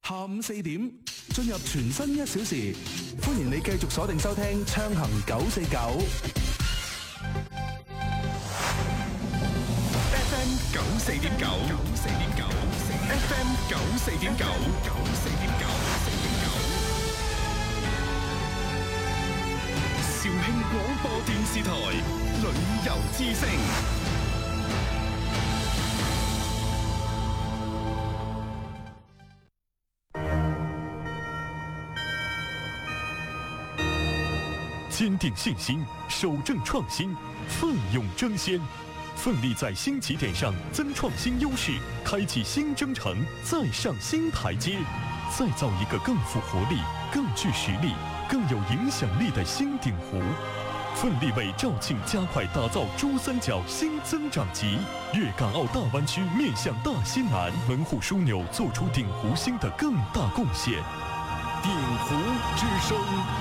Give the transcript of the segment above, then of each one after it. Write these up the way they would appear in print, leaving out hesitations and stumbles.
下午4點進入全新1小時，歡迎你繼續鎖定收聽暢行949。 FM 94.9 FM 94.9肇慶廣播電視台旅遊之聲。 坚定信心，守正创新，奋勇争先，奋力在新起点上增创新优势，开启新征程，再上新台阶，再造一个更富活力、更具实力、更有影响力的新鼎湖。奋力为肇庆加快打造珠三角新增长极，粤港澳大湾区面向大西南门户枢纽，做出鼎湖新的更大贡献。鼎湖之声。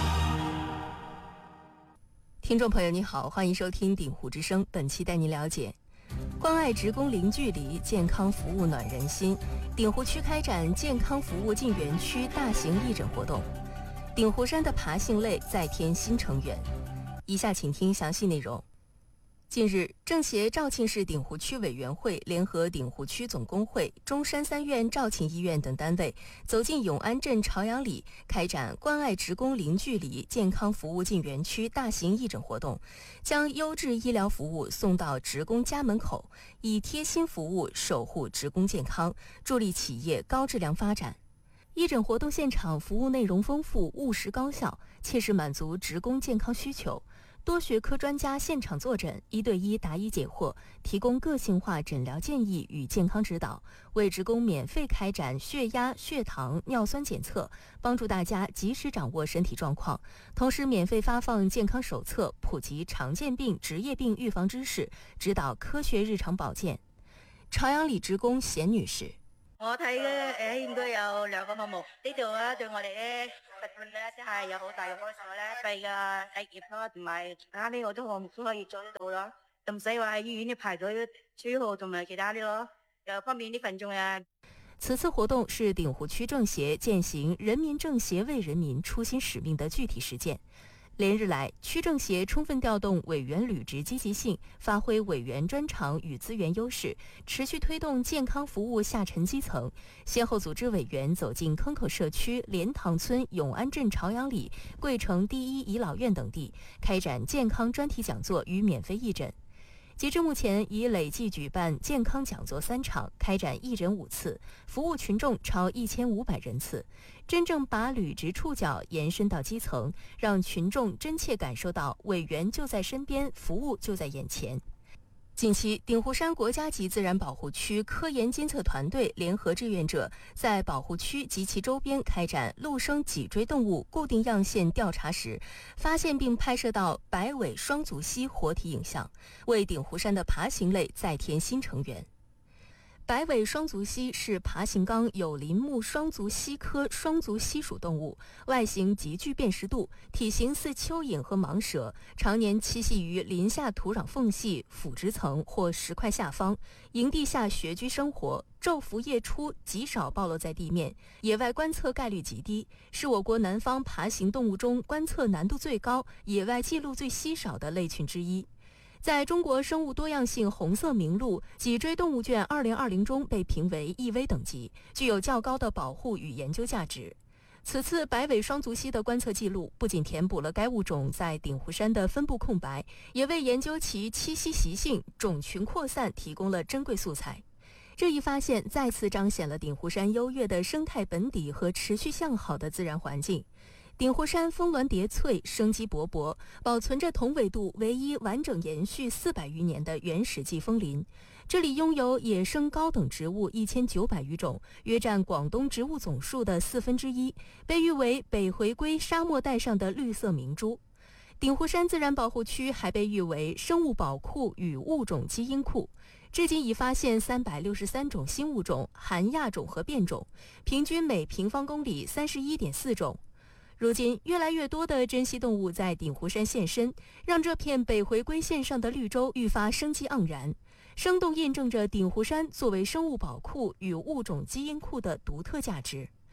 听众朋友你好，欢迎收听鼎湖之声，本期带您了解关爱职工零距离，健康服务暖人心。鼎湖区开展健康服务进园区大型义诊活动，鼎湖山的爬行类再添新成员。以下请听详细内容。近日，政协肇庆市鼎湖区委员会联合鼎湖区总工会、中山三院肇庆医院等单位，走进永安镇朝阳里，开展关爱职工零距离健康服务进园区大型义诊活动，将优质医疗服务送到职工家门口，以贴心服务守护职工健康，助力企业高质量发展。义诊活动现场服务内容丰富、务实高效，切实满足职工健康需求。多学科专家现场坐诊，1对1答疑解惑，提供个性化诊疗建议与健康指导，为职工免费开展血压、血糖、尿酸检测，帮助大家及时掌握身体状况。同时免费发放健康手册，普及常见病、职业病预防知识，指導科學日常保健。朝陽里職工冼女士： 我睇咧應該有2個項目，呢度咧對我哋咧實踐咧即係有好大嘅幫助咧，肺嘅體檢啦，同埋其他呢個都項目都可以做得到咯，就唔使話喺醫院啲排隊催號同埋其他啲咯，又方便啲群眾啊。 此次活動是鼎湖區政協踐行人民政協為人民初心使命的具體實踐。連日來，區政協充分調動委員履職積極性，發揮委員專長與資源優勢，持續推動健康服務下沉基層，先後組織委員走進坑口社區、蓮塘村、永安鎮朝陽里、桂城第一頤老院等地，開展健康專題講座與免費義診。截至目前，已累計舉辦健康講座3場，開展義診5次，服務群眾超1500人次，真正把履職觸角延伸到基層，讓群眾真切感受到委員就在身邊，服務就在眼前。近期，鼎湖山國家級自然保護區科研監測團隊聯合志願者在保護區及其周邊開展陸生脊椎動物固定樣線調查時，發現並拍攝到白尾雙足蜥活體影像，為鼎湖山的爬行類再添新成員。白尾雙足蜥是爬行綱有鱗目雙足蜥科雙足蜥屬動物，外形極具辨識度，體型似蚯蚓和蟒蛇，常年棲息於林下土壤縫隙、腐殖層或石塊下方，營地下穴居生活，晝伏夜出，極少暴露在地面，野外觀測概率極低，是我國南方爬行動物中觀測難度最高、野外記錄最稀少的類群之一。在中國生物多樣性紅色名錄脊椎動物卷2020中被評為易危等級，具有較高的保護與研究價值。此次白尾雙足蜥的觀測記錄不僅填補了該物種在鼎湖山的分布空白，也為研究其棲息習性、種群擴散提供了珍貴素材。這一發現再次彰顯了鼎湖山優越的生態本底和持續向好的自然環境。鼎湖山峰巒疊翠，生機勃勃，保存着同緯度唯一完整延續400餘年的原始季風林。這裡擁有野生高等植物1900餘種，約佔廣東植物總數的1/4，被譽為北回歸沙漠帶上的綠色明珠。鼎湖山自然保護區還被譽為生物寶庫與物種基因庫，至今已發現363種新物種，含亞種和變種，平均每平方公里31.4種。如今，越來越多的珍稀動物在鼎湖山現身，讓這片北回歸線上的綠洲愈發生機盎然，生動印證着鼎湖山作為生物寶庫與物種基因庫的獨特價值。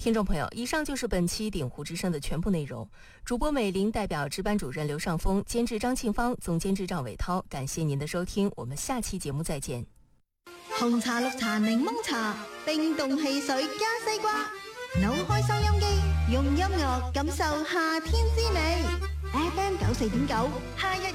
听众朋友，以上就是本期鼎湖之声的全部内容。主播美玲代表值班主任刘尚峰、监制张庆芳、总监制赵伟涛，感謝您的收聽，我們下期節目再見。 紅茶、綠茶、檸檬茶，冰凍汽水加西瓜，扭開收音機，用音樂感受夏天之美。FM 94.9，夏日